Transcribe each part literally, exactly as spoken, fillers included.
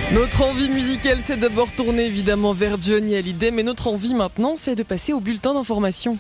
Notre envie musicale, c'est d'abord tourner évidemment vers Johnny Hallyday, mais notre envie maintenant, c'est de passer au bulletin d'information.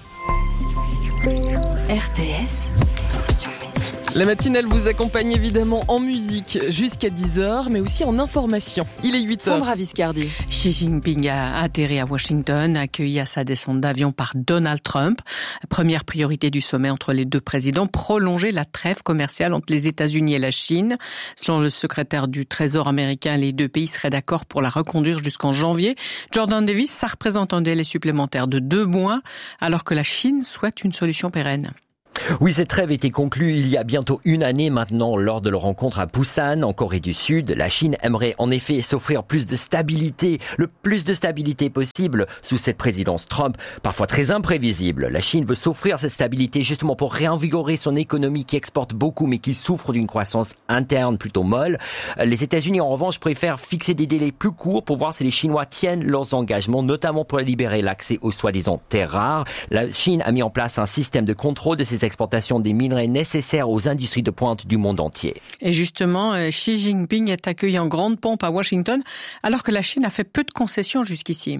R T S, option musique. La matinale vous accompagne évidemment en musique jusqu'à dix heures, mais aussi en information. Il est huit heures. Sandra Viscardi. Xi Jinping a atterri à Washington, accueilli à sa descente d'avion par Donald Trump. Première priorité du sommet entre les deux présidents, prolonger la trêve commerciale entre les États-Unis et la Chine. Selon le secrétaire du Trésor américain, les deux pays seraient d'accord pour la reconduire jusqu'en janvier. Jordan Davis, ça représente un délai supplémentaire de deux mois, alors que la Chine souhaite une solution pérenne. Oui, cette trêve était conclue il y a bientôt une année maintenant lors de leur rencontre à Busan, en Corée du Sud. La Chine aimerait en effet s'offrir plus de stabilité, le plus de stabilité possible sous cette présidence Trump, parfois très imprévisible. La Chine veut s'offrir cette stabilité justement pour réinvigorer son économie qui exporte beaucoup mais qui souffre d'une croissance interne plutôt molle. Les États-Unis en revanche préfèrent fixer des délais plus courts pour voir si les Chinois tiennent leurs engagements, notamment pour libérer l'accès aux soi-disant terres rares. La Chine a mis en place un système de contrôle de ces exportation des minerais nécessaires aux industries de pointe du monde entier. Et justement, Xi Jinping est accueilli en grande pompe à Washington, alors que la Chine a fait peu de concessions jusqu'ici.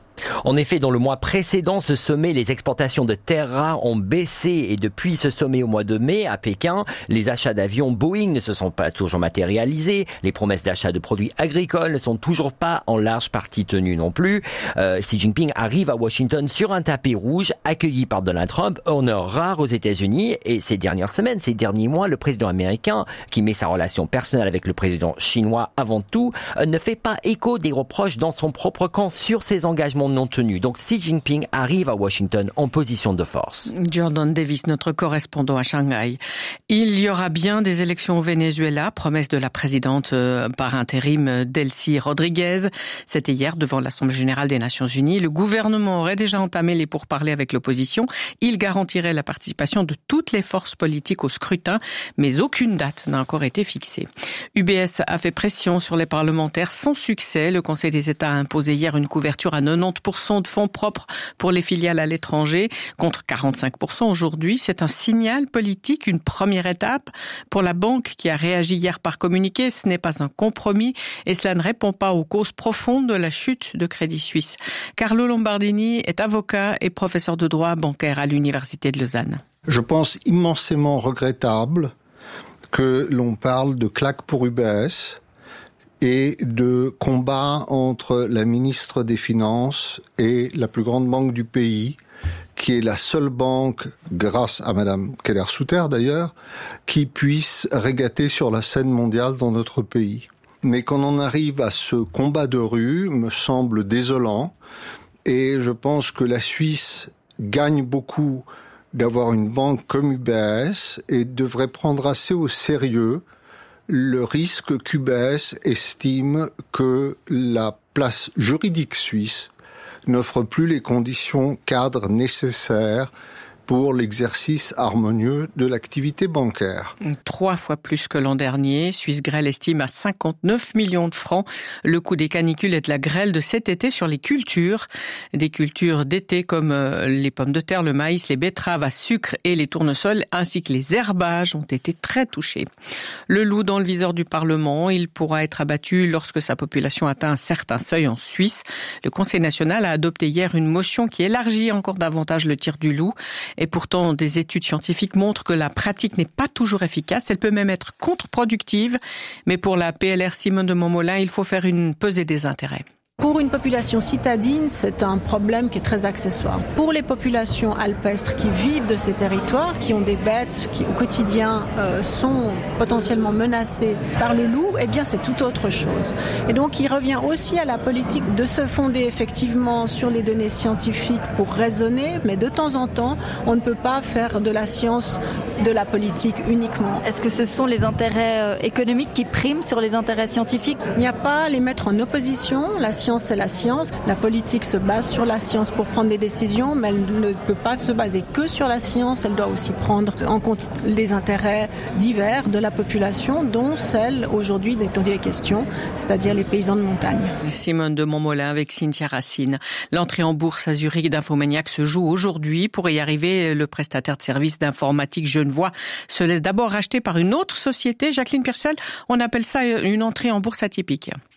En effet, dans le mois précédent, ce sommet, les exportations de terres rares ont baissé et depuis ce sommet au mois de mai à Pékin, les achats d'avions Boeing ne se sont pas toujours matérialisés, les promesses d'achat de produits agricoles ne sont toujours pas en large partie tenues non plus. Euh, Xi Jinping arrive à Washington sur un tapis rouge, accueilli par Donald Trump, honneur rare aux États-Unis, et ces dernières semaines, ces derniers mois, le président américain, qui met sa relation personnelle avec le président chinois avant tout, euh, ne fait pas écho des reproches dans son propre camp sur ses engagements non tenus. Donc Xi Jinping arrive à Washington en position de force. Jordan Davis, notre correspondant à Shanghai. Il y aura bien des élections au Venezuela, promesse de la présidente euh, par intérim Delcy Rodriguez. C'était hier devant l'Assemblée générale des Nations Unies. Le gouvernement aurait déjà entamé les pourparlers avec l'opposition. Il garantirait la participation de toutes les forces politiques au scrutin, mais aucune date n'a encore été fixée. U B S a fait pression sur les parlementaires sans succès. Le Conseil des États a imposé hier une couverture à quatre-vingt-dix pour cent de fonds propres pour les filiales à l'étranger, contre quarante-cinq pour cent aujourd'hui. C'est un signal politique, une première étape pour la banque qui a réagi hier par communiqué. Ce n'est pas un compromis et cela ne répond pas aux causes profondes de la chute de Crédit Suisse. Carlo Lombardini est avocat et professeur de droit bancaire à l'Université de Lausanne. Je pense immensément regrettable que l'on parle de claque pour U B S et de combat entre la ministre des Finances et la plus grande banque du pays, qui est la seule banque, grâce à Madame Keller-Souter d'ailleurs, qui puisse régater sur la scène mondiale dans notre pays. Mais qu'on en arrive à ce combat de rue me semble désolant, et je pense que la Suisse gagne beaucoup d'avoir une banque comme U B S et devrait prendre assez au sérieux le risque qu'U B S estime que la place juridique suisse n'offre plus les conditions cadres nécessaires pour l'exercice harmonieux de l'activité bancaire. Trois fois plus que l'an dernier. Suisse Grêle estime à cinquante-neuf millions de francs le coût des canicules et de la grêle de cet été sur les cultures. Des cultures d'été comme les pommes de terre, le maïs, les betteraves à sucre et les tournesols, ainsi que les herbages ont été très touchés. Le loup dans le viseur du Parlement, il pourra être abattu lorsque sa population atteint un certain seuil en Suisse. Le Conseil national a adopté hier une motion qui élargit encore davantage le tir du loup. Et pourtant, des études scientifiques montrent que la pratique n'est pas toujours efficace. Elle peut même être contre-productive. Mais pour la P L R Simone de Montmolin, il faut faire une pesée des intérêts. Pour une population citadine, c'est un problème qui est très accessoire. Pour les populations alpestres qui vivent de ces territoires, qui ont des bêtes qui au quotidien euh, sont potentiellement menacées par le loup, eh bien c'est tout autre chose. Et donc il revient aussi à la politique de se fonder effectivement sur les données scientifiques pour raisonner, mais de temps en temps, on ne peut pas faire de la science de la politique uniquement. Est-ce que ce sont les intérêts économiques qui priment sur les intérêts scientifiques ? Il n'y a pas à les mettre en opposition. La science c'est la science. La politique se base sur la science pour prendre des décisions, mais elle ne peut pas se baser que sur la science. Elle doit aussi prendre en compte les intérêts divers de la population, dont celle aujourd'hui dont il est question, c'est-à-dire les paysans de montagne. Simone de Montmolin avec Cynthia Racine. L'entrée en bourse à Zurich d'Infomaniac se joue aujourd'hui. Pour y arriver, le prestataire de services d'informatique genevois se laisse d'abord racheter par une autre société. Jacqueline Piercel, on appelle ça une entrée en bourse atypique.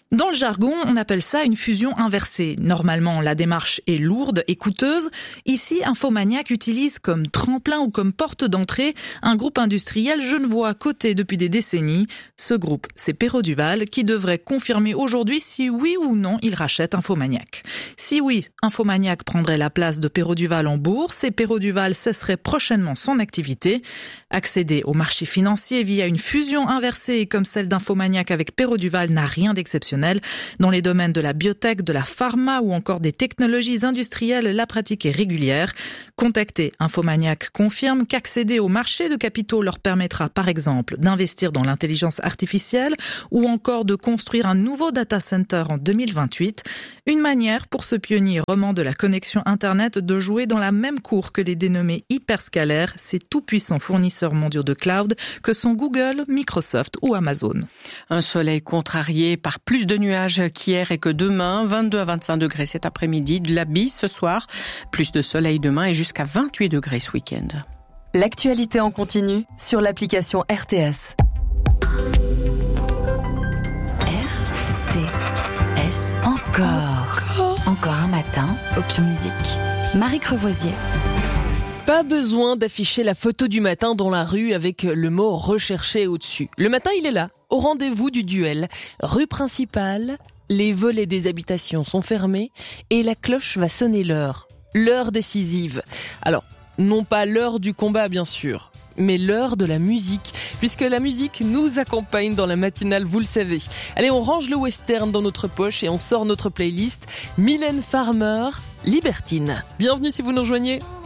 Dans le jargon, on appelle ça une fusion inversée. Normalement, la démarche est lourde et coûteuse. Ici, Infomaniac utilise comme tremplin ou comme porte d'entrée un groupe industriel genevois coté depuis des décennies. Ce groupe, c'est Perrault Duval qui devrait confirmer aujourd'hui si oui ou non il rachète Infomaniac. Si oui, Infomaniac prendrait la place de Perrault Duval en bourse et Perrault Duval cesserait prochainement son activité. Accéder au marché financier via une fusion inversée comme celle d'Infomaniac avec Perrault Duval n'a rien d'exceptionnel. Dans les domaines de la biotech, de la pharma ou encore des technologies industrielles, la pratique est régulière. Contacté, Infomaniac confirme qu'accéder au marché de capitaux leur permettra par exemple d'investir dans l'intelligence artificielle ou encore de construire un nouveau data center en deux mille vingt-huit. Une manière pour ce pionnier roman de la connexion Internet de jouer dans la même cour que les dénommés hyperscalaires, ces tout-puissants fournisseurs mondiaux de cloud que sont Google, Microsoft ou Amazon. Un soleil contrarié par plus de nuages qu'hier et que demain, vingt-deux à vingt-cinq degrés cet après-midi, de la bise ce soir, plus de soleil demain et jusqu'à vingt-huit degrés ce week-end. L'actualité en continu sur l'application R T S. R T S. Encore. Encore un matin, Option Musique. Marie Crevoisier. Pas besoin d'afficher la photo du matin dans la rue avec le mot recherché au-dessus. Le matin, il est là, au rendez-vous du duel. Rue principale, les volets des habitations sont fermés et la cloche va sonner l'heure. L'heure décisive. Alors, non pas l'heure du combat, bien sûr, mais l'heure de la musique, puisque la musique nous accompagne dans la matinale, vous le savez. Allez, on range le western dans notre poche et on sort notre playlist. Mylène Farmer, Libertine. Bienvenue si vous nous rejoignez.